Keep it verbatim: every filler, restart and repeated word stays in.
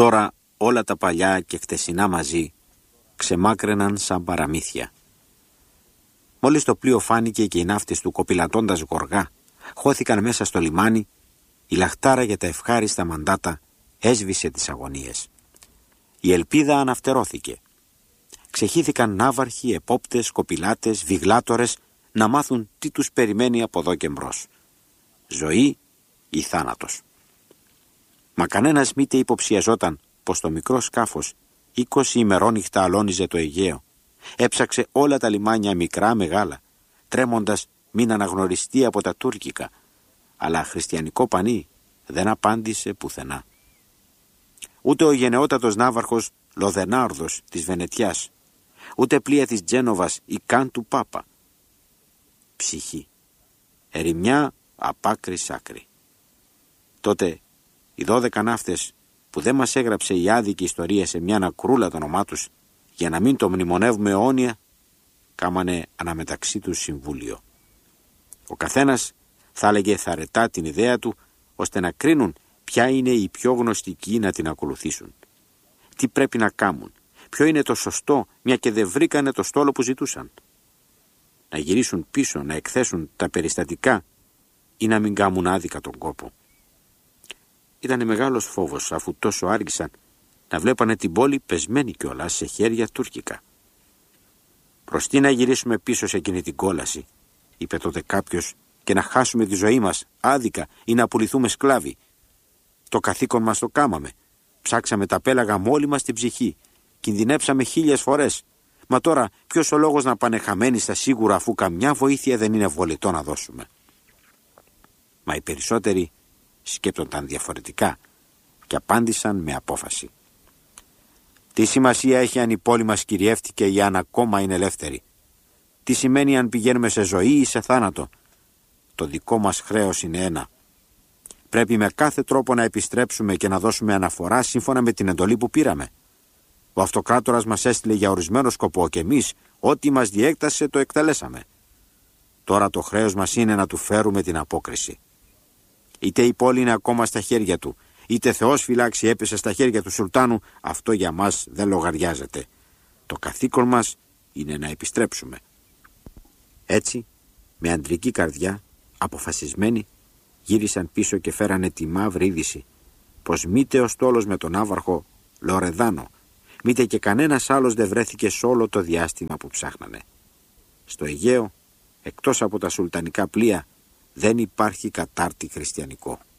Τώρα όλα τα παλιά και χτεσινά μαζί ξεμάκραιναν σαν παραμύθια. Μόλις το πλοίο φάνηκε και οι ναύτες του κοπηλατώντας γοργά χώθηκαν μέσα στο λιμάνι, η λαχτάρα για τα ευχάριστα μαντάτα έσβησε τις αγωνίες. Η ελπίδα αναφτερώθηκε. Ξεχύθηκαν ναύαρχοι, επόπτες, κοπηλάτες, βιγλάτορες να μάθουν τι τους περιμένει από εδώ και μπρος. Ζωή ή θάνατος. Μα κανένας μήτε υποψιαζόταν πως το μικρό σκάφος είκοσι ημερόνυχτα αλώνιζε το Αιγαίο. Έψαξε όλα τα λιμάνια μικρά μεγάλα, τρέμοντας μην αναγνωριστεί από τα τουρκικά, αλλά χριστιανικό πανί δεν απάντησε πουθενά. Ούτε ο γενναιότατος ναύαρχος Λοδενάρδος της Βενετιάς, ούτε πλοία της Τζένοβας ή καν του Πάπα. Ψυχή. Ερημιά απ' άκρη σ' άκρη. Τότε οι δώδεκα ναύτες που δεν μας έγραψε η άδικη ιστορία σε μια ανακρούλα το όνομά τους, για να μην το μνημονεύουμε αιώνια, κάμανε αναμεταξύ τους συμβούλιο. Ο καθένας θα έλεγε θαρετά την ιδέα του, ώστε να κρίνουν ποια είναι η πιο γνωστική να την ακολουθήσουν. Τι πρέπει να κάμουν, ποιο είναι το σωστό, μια και δεν βρήκανε το στόλο που ζητούσαν. Να γυρίσουν πίσω, να εκθέσουν τα περιστατικά ή να μην κάμουν άδικα τον κόπο. Ήτανε μεγάλος φόβος, αφού τόσο άργησαν, να βλέπανε την πόλη πεσμένη κιόλας σε χέρια τουρκικά. «Προς τι να γυρίσουμε πίσω σε εκείνη την κόλαση», είπε τότε κάποιος, «και να χάσουμε τη ζωή μας άδικα ή να πουληθούμε σκλάβοι. Το καθήκον μας το κάμαμε. Ψάξαμε τα πέλαγα με όλη μας την ψυχή. Κινδυνέψαμε χίλιες φορές. Μα τώρα ποιος ο λόγος να πάνε χαμένοι στα σίγουρα, αφού καμιά βοήθεια δεν είναι βολητό να δώσουμε?» Μα οι περισσότεροι σκέπτονταν διαφορετικά και απάντησαν με απόφαση. Τι σημασία έχει αν η πόλη μας κυριεύτηκε ή αν ακόμα είναι ελεύθερη? Τι σημαίνει αν πηγαίνουμε σε ζωή ή σε θάνατο? Το δικό μας χρέος είναι ένα. Πρέπει με κάθε τρόπο να επιστρέψουμε και να δώσουμε αναφορά σύμφωνα με την εντολή που πήραμε. Ο αυτοκράτορας μας έστειλε για ορισμένο σκοπό και εμείς ό,τι μας διέκτασε το εκτελέσαμε. Τώρα το χρέος μας είναι να του φέρουμε την απόκριση. Είτε η πόλη είναι ακόμα στα χέρια του, είτε Θεός φυλάξει έπεσε στα χέρια του Σουλτάνου, αυτό για μας δεν λογαριάζεται. Το καθήκον μας είναι να επιστρέψουμε. Έτσι, με αντρική καρδιά, αποφασισμένοι, γύρισαν πίσω και φέρανε τη μαύρη είδηση πως μήτε ο στόλος με τον ναύαρχο Λορεδάνο, μήτε και κανένας άλλος δεν βρέθηκε σε όλο το διάστημα που ψάχνανε. Στο Αιγαίο, εκτός από τα σουλτανικά πλοία, δεν υπάρχει κατάρτι χριστιανικό.